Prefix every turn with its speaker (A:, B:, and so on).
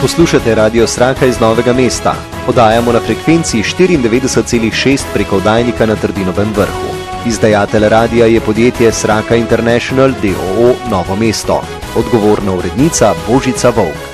A: Poslušate Radio Sraka iz Novega mesta. Podajamo na frekvenciji 94,6 preko oddajnika na Trdinovem vrhu. Izdajatelj radia je podjetje Sraka International d.o.o. Novo mesto. Odgovorna urednica Božica Volk.